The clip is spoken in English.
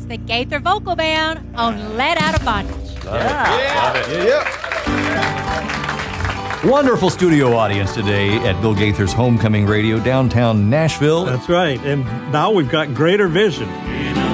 the Gaither Vocal Band on Let Out of Bondage. Love it. Yeah. Wonderful studio audience today at Bill Gaither's Homecoming Radio, downtown Nashville. That's right. And now we've got greater vision.